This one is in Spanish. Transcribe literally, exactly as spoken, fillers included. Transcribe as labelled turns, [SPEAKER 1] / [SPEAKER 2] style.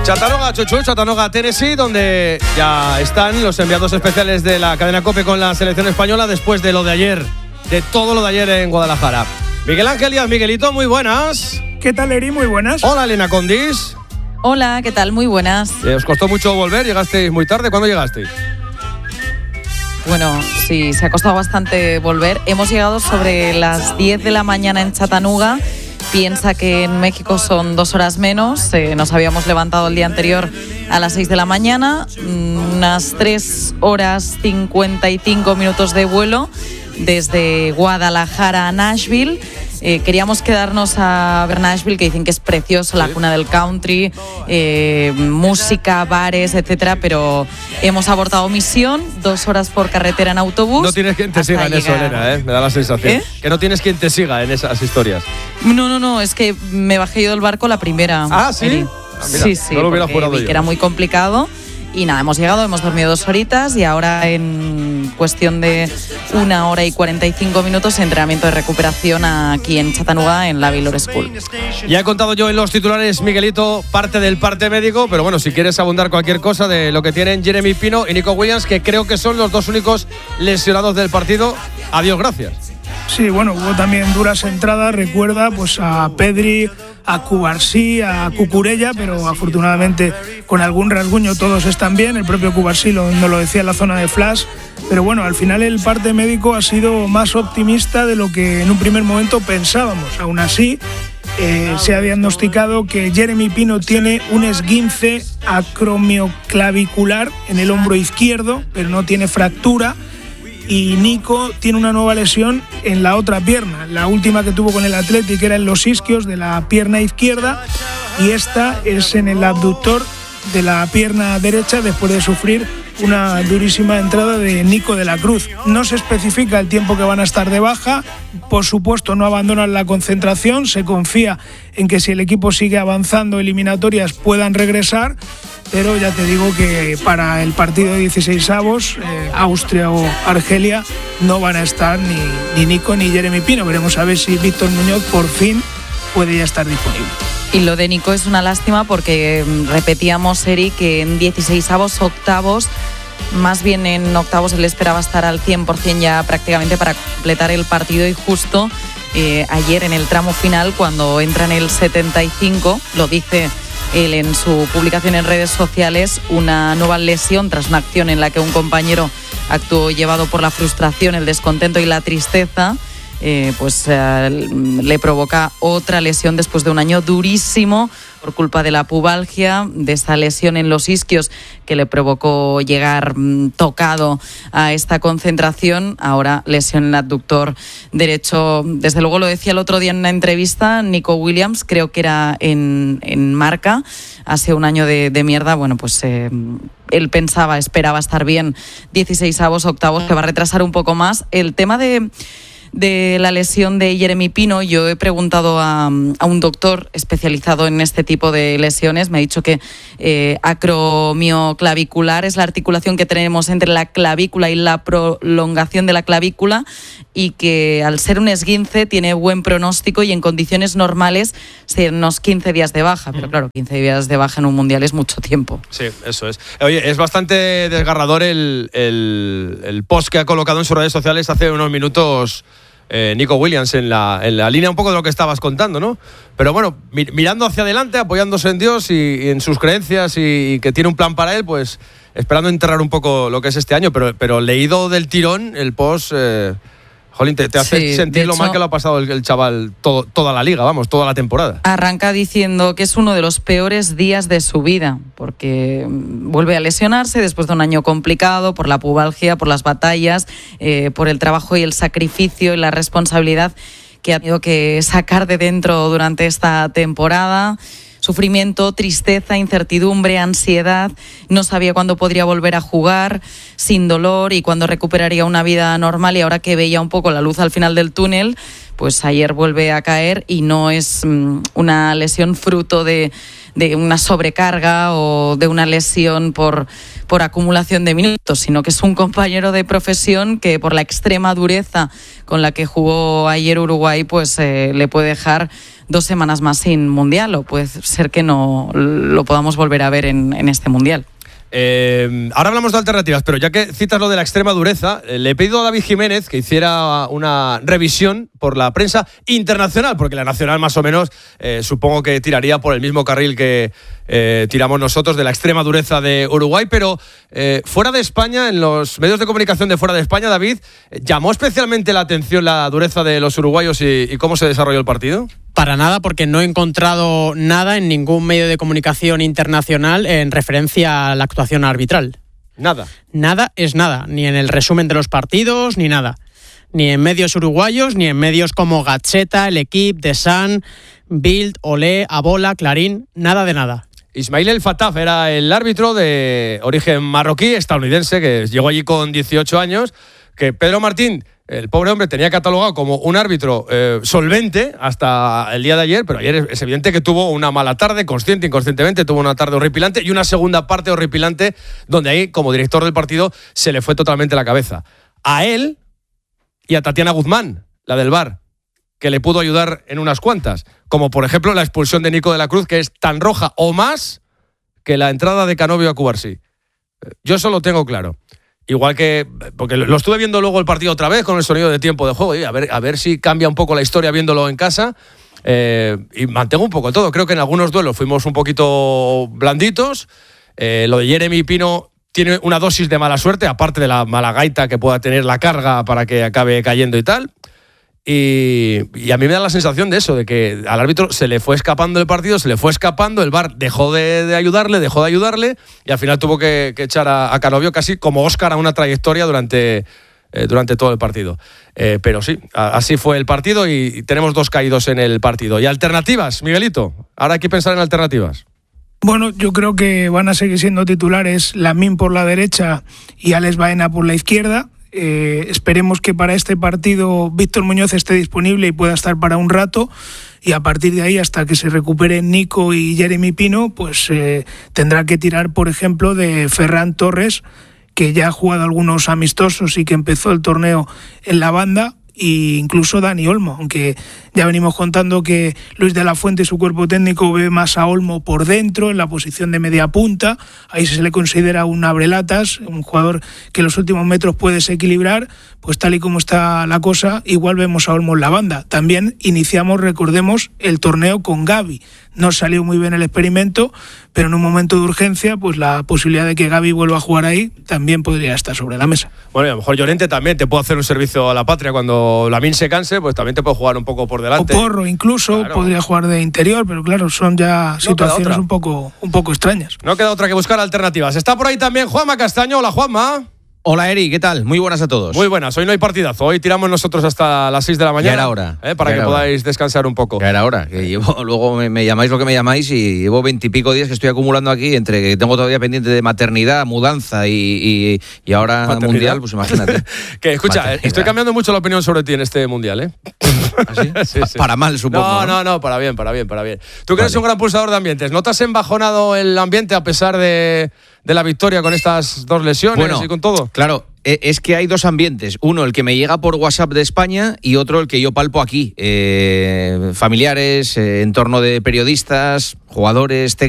[SPEAKER 1] Chattanooga, Chuchu, Chattanooga, Tennessee, donde ya están los enviados especiales de la cadena COPE con la selección española después de lo de ayer, de todo lo de ayer en Guadalajara. Miguel Ángel Díaz, Miguelito, muy buenas.
[SPEAKER 2] ¿Qué tal, Eri? Muy buenas.
[SPEAKER 1] Hola, Elena Condis.
[SPEAKER 3] Hola, ¿qué tal? Muy buenas.
[SPEAKER 1] Eh, ¿Os costó mucho volver? ¿Llegasteis muy tarde? ¿Cuándo llegasteis?
[SPEAKER 3] Bueno, sí, se ha costado bastante volver. Hemos llegado sobre las diez de la mañana en Chattanooga. Piensa que en México son dos horas menos. Eh, nos habíamos levantado el día anterior a las seis de la mañana. Unas tres horas cincuenta y cinco minutos de vuelo desde Guadalajara a Nashville. Eh, queríamos quedarnos a ver Nashville, que dicen que es precioso, la cuna del country, eh, música, bares, etcétera, pero hemos abortado misión, dos horas por carretera en autobús.
[SPEAKER 1] No tienes quien te siga en eso, Elena, ¿eh? Me da la sensación.
[SPEAKER 3] ¿Eh?
[SPEAKER 1] Que no tienes quien te siga en esas historias.
[SPEAKER 3] No, no, no, es que me bajé yo del barco la primera.
[SPEAKER 1] Ah, ¿sí? Ah, mira,
[SPEAKER 3] sí, sí,
[SPEAKER 1] no lo hubiera jurado
[SPEAKER 3] vi
[SPEAKER 1] yo.
[SPEAKER 3] que era muy complicado. Y nada, hemos llegado, hemos dormido dos horitas y ahora en cuestión de una hora y cuarenta y cinco minutos entrenamiento de recuperación aquí en Chattanooga en la Baylor School.
[SPEAKER 1] Ya he contado yo en los titulares, Miguelito, parte del parte médico, pero bueno, si quieres abundar cualquier cosa de lo que tienen Jeremy Pino y Nico Williams, que creo que son los dos únicos lesionados del partido, adiós, gracias.
[SPEAKER 2] Sí, bueno, hubo también duras entradas, recuerda, pues a Pedri, a Cubarsí, a Cucurella, pero afortunadamente con algún rasguño todos están bien. El propio Cubarsí lo, nos lo decía en la zona de flash, pero bueno, al final el parte médico ha sido más optimista de lo que en un primer momento pensábamos. Aún así, eh, se ha diagnosticado que Jeremy Pino tiene un esguince acromioclavicular en el hombro izquierdo, pero no tiene fractura. Y Nico tiene una nueva lesión en la otra pierna. La última que tuvo con el Athletic era en los isquios de la pierna izquierda y esta es en el abductor de la pierna derecha después de sufrir una durísima entrada de Nico de la Cruz. No se especifica el tiempo que van a estar de baja. Por supuesto, no abandonan la concentración. Se confía en que si el equipo sigue avanzando eliminatorias puedan regresar. Pero ya te digo que para el partido de dieciseisavos, eh, Austria o Argelia, no van a estar ni, ni Nico ni Jeremy Pino. Veremos a ver si Víctor Muñoz por fin puede ya estar disponible.
[SPEAKER 3] Y lo de Nico es una lástima porque repetíamos, Eri, que en dieciseisavos, octavos, más bien en octavos él esperaba estar al cien por ciento ya prácticamente para completar el partido y justo eh, ayer en el tramo final, cuando entra en el setenta y cinco, lo dice él en su publicación en redes sociales, una nueva lesión tras una acción en la que un compañero actuó llevado por la frustración, el descontento y la tristeza, eh, pues eh, le provoca otra lesión después de un año durísimo por culpa de la pubalgia, de esa lesión en los isquios que le provocó llegar mmm, tocado a esta concentración. Ahora lesión en el abductor derecho. Desde luego lo decía el otro día en una entrevista Nico Williams, creo que era en, en Marca, hace un año de, de mierda. Bueno, pues eh, él pensaba, esperaba estar bien dieciseisavos, octavos, que va a retrasar un poco más. El tema de... de la lesión de Jeremy Pino, yo he preguntado a, a un doctor especializado en este tipo de lesiones, me ha dicho que eh, acromioclavicular es la articulación que tenemos entre la clavícula y la prolongación de la clavícula y que al ser un esguince tiene buen pronóstico y en condiciones normales serían unos quince días de baja, pero claro, quince días de baja en un mundial es mucho tiempo.
[SPEAKER 1] Sí, eso es. Oye, es bastante desgarrador el, el, el post que ha colocado en sus redes sociales hace unos minutos Eh, Nico Williams en la, en la línea un poco de lo que estabas contando, ¿no? Pero bueno, mi, mirando hacia adelante, apoyándose en Dios y, y en sus creencias y, y que tiene un plan para él, pues esperando enterrar un poco lo que es este año, pero, pero leído del tirón, el post, eh, jolín, te, te hace
[SPEAKER 3] sí,
[SPEAKER 1] sentir lo
[SPEAKER 3] hecho,
[SPEAKER 1] mal que lo ha pasado el, el chaval todo, toda la liga, vamos, toda la temporada.
[SPEAKER 3] Arranca diciendo que es uno de los peores días de su vida, porque vuelve a lesionarse después de un año complicado por la pubalgia, por las batallas, eh, por el trabajo y el sacrificio y la responsabilidad que ha tenido que sacar de dentro durante esta temporada. Sufrimiento, tristeza, incertidumbre, ansiedad. No sabía cuándo podría volver a jugar sin dolor y cuándo recuperaría una vida normal, y ahora que veía un poco la luz al final del túnel, pues ayer vuelve a caer y no es um, una lesión fruto de, de una sobrecarga o de una lesión por, por acumulación de minutos, sino que es un compañero de profesión que por la extrema dureza con la que jugó ayer Uruguay, pues eh, le puede dejar dos semanas más sin Mundial, o puede ser que no lo podamos volver a ver en, en este Mundial.
[SPEAKER 1] Eh, ahora hablamos de alternativas, pero ya que citas lo de la extrema dureza, eh, le he pedido a David Jiménez que hiciera una revisión por la prensa internacional, porque la nacional más o menos eh, supongo que tiraría por el mismo carril que eh, tiramos nosotros, de la extrema dureza de Uruguay, pero eh, fuera de España, en los medios de comunicación de fuera de España, David, ¿llamó especialmente la atención la dureza de los uruguayos y, y cómo se desarrolló el partido?
[SPEAKER 4] Para nada, porque no he encontrado nada en ningún medio de comunicación internacional en referencia a la actuación arbitral.
[SPEAKER 1] Nada.
[SPEAKER 4] Nada es nada, ni en el resumen de los partidos, ni nada. Ni en medios uruguayos, ni en medios como Gacheta, El Equipo, The Sun, Bild, Olé, Abola, Clarín, nada de nada.
[SPEAKER 1] Ismail El Fataf era el árbitro de origen marroquí, estadounidense, que llegó allí con dieciocho años, que Pedro Martín, el pobre hombre, tenía catalogado como un árbitro eh, solvente hasta el día de ayer, pero ayer es evidente que tuvo una mala tarde, consciente, inconscientemente, tuvo una tarde horripilante y una segunda parte horripilante donde ahí, como director del partido, se le fue totalmente la cabeza. A él y a Tatiana Guzmán, la del V A R, que le pudo ayudar en unas cuantas, como por ejemplo la expulsión de Nico de la Cruz, que es tan roja o más que la entrada de Canovio a Cubarsí. Yo eso lo tengo claro. Igual que, porque lo estuve viendo luego el partido otra vez con el sonido de tiempo de juego, y a ver, a ver si cambia un poco la historia viéndolo en casa, eh, y mantengo un poco todo. Creo que en algunos duelos fuimos un poquito blanditos. Eh, lo de Jeremy Pino tiene una dosis de mala suerte, aparte de la mala gaita que pueda tener la carga para que acabe cayendo y tal. Y, y a mí me da la sensación de eso, de que al árbitro se le fue escapando el partido, se le fue escapando, el V A R dejó de, de ayudarle, dejó de ayudarle, y al final tuvo que, que echar a, a Canovio casi como Óscar a una trayectoria durante, eh, durante todo el partido. Eh, pero sí, a, así fue el partido y, y tenemos dos caídos en el partido. ¿Y alternativas, Miguelito? Ahora hay que pensar en alternativas.
[SPEAKER 2] Bueno, yo creo que van a seguir siendo titulares Lamín por la derecha y Alex Baena por la izquierda. Eh, esperemos que para este partido Víctor Muñoz esté disponible y pueda estar para un rato, y a partir de ahí, hasta que se recuperen Nico y Jeremy Pino, pues eh, tendrá que tirar, por ejemplo, de Ferran Torres, que ya ha jugado algunos amistosos y que empezó el torneo en la banda, e incluso Dani Olmo, aunque ya venimos contando que Luis de la Fuente y su cuerpo técnico ve más a Olmo por dentro, en la posición de media punta. Ahí se le considera un abrelatas, un jugador que en los últimos metros puede desequilibrar. Pues tal y como está la cosa, igual vemos a Olmo en la banda. También iniciamos, recordemos, el torneo con Gavi. No salió muy bien el experimento, pero en un momento de urgencia, pues la posibilidad de que Gavi vuelva a jugar ahí también podría estar sobre la mesa.
[SPEAKER 1] Bueno, y a lo mejor Llorente también te puede hacer un servicio a la patria cuando Lamín se canse, pues también te puede jugar un poco por delante.
[SPEAKER 2] O Porro incluso, claro. Podría jugar de interior, pero claro, son ya no situaciones un poco, un poco extrañas.
[SPEAKER 1] No queda otra que buscar alternativas. Está por ahí también Juanma Castaño. Hola, Juanma.
[SPEAKER 5] Hola, Eri, ¿qué tal? Muy buenas a todos.
[SPEAKER 1] Muy buenas, hoy no hay partidazo, hoy tiramos nosotros hasta las seis de la mañana.
[SPEAKER 5] Ya era hora.
[SPEAKER 1] ¿eh? Para
[SPEAKER 5] ya
[SPEAKER 1] que
[SPEAKER 5] era
[SPEAKER 1] podáis
[SPEAKER 5] hora.
[SPEAKER 1] descansar un poco.
[SPEAKER 5] Ya era hora, que llevo, luego me, me llamáis lo que me llamáis y llevo veintipico días que estoy acumulando aquí, entre que tengo todavía pendiente de maternidad, mudanza y, y, y ahora maternidad. Mundial, pues imagínate.
[SPEAKER 1] Que escucha, maternidad. Estoy cambiando mucho la opinión sobre ti en este Mundial, ¿eh?
[SPEAKER 5] ¿Así? sí, sí. Para mal, supongo.
[SPEAKER 1] No, no, no, para bien, para bien, para bien. Tú que eres vale. un gran pulsador de ambientes, ¿no te has embajonado el ambiente a pesar de, de la victoria con estas dos lesiones
[SPEAKER 5] bueno,
[SPEAKER 1] y con todo?
[SPEAKER 5] Claro. Es que hay dos ambientes, uno el que me llega por WhatsApp de España y otro el que yo palpo aquí, eh, familiares, eh, entorno de periodistas, jugadores, técnicos.